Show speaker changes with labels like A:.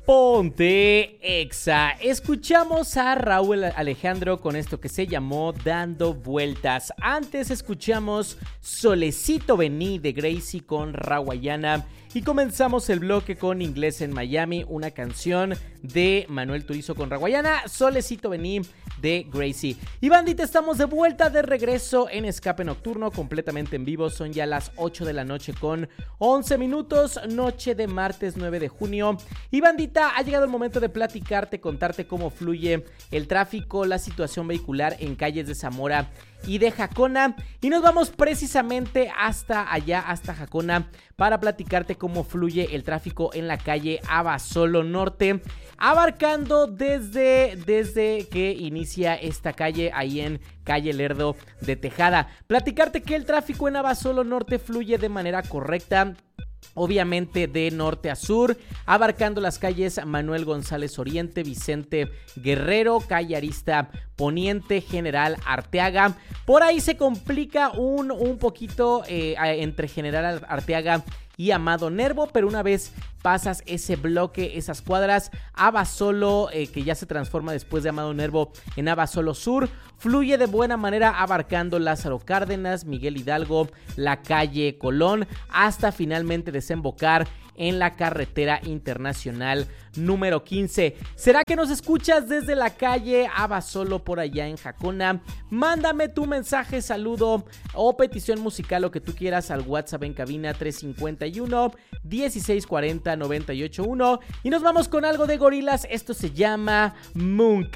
A: Ponte Exa. Escuchamos a Raúl Alejandro con esto que se llamó Dando Vueltas. Antes escuchamos Solecito Vení de Gracie con Rawayana. Y comenzamos el bloque con Inglés en Miami, una canción de Manuel Turizo con Rawayana, Solecito Vení de Gracie. Y bandita, estamos de vuelta, de regreso en Escape Nocturno, completamente en vivo. Son ya las 8 de la noche con 11 minutos, noche de martes 9 de junio. Y bandita, ha llegado el momento de platicarte, contarte cómo fluye el tráfico, la situación vehicular en calles de Zamora y de Jacona, y nos vamos precisamente hasta allá, hasta Jacona, para platicarte cómo fluye el tráfico en la calle Abasolo Norte, abarcando desde que inicia esta calle, ahí en calle Lerdo de Tejada. Platicarte que el tráfico en Abasolo Norte fluye de manera correcta, obviamente de norte a sur, abarcando las calles Manuel González Oriente, Vicente Guerrero, calle Arista Poniente, General Arteaga. Por ahí se complica un poquito entre General Arteaga y Amado Nervo, pero una vez pasas ese bloque, esas cuadras, Abasolo, que ya se transforma después de Amado Nervo en Abasolo Sur, fluye de buena manera abarcando Lázaro Cárdenas, Miguel Hidalgo, la calle Colón, hasta finalmente desembocar en la carretera internacional número 15. ¿Será que nos escuchas desde la calle Abasolo por allá en Jacona? Mándame tu mensaje, saludo o petición musical, lo que tú quieras, al WhatsApp en cabina 351 1640 981, y nos vamos con algo de Gorilas. Esto se llama Moon.